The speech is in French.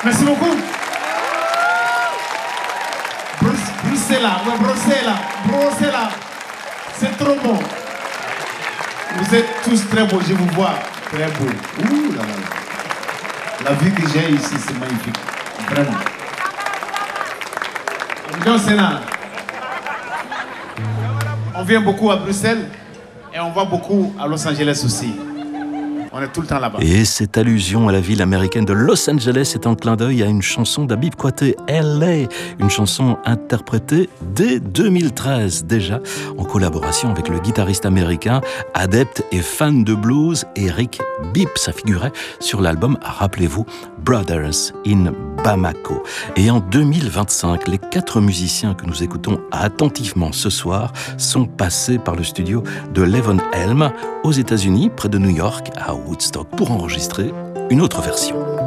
Merci beaucoup. Bruxelles. C'est trop bon. Vous êtes tous très beaux, je vous vois. Très beaux. Ouh là là. La vie que j'ai ici, c'est magnifique. Vraiment. Donc, c'est là. On vient beaucoup à Bruxelles et on va beaucoup à Los Angeles aussi. On est tout le temps là-bas. Et cette allusion à la ville américaine de Los Angeles est un clin d'œil à une chanson d'Habib Kouaté, LA, une chanson interprétée dès 2013 déjà, en collaboration avec le guitariste américain, adepte et fan de blues, Eric Bibb. Ça figurait sur l'album, rappelez-vous, Brothers in Bamako. Et en 2025, les 4 musiciens que nous écoutons attentivement ce soir sont passés par le studio de Levon Helm aux États-Unis, près de New York, à Woodstock, pour enregistrer une autre version.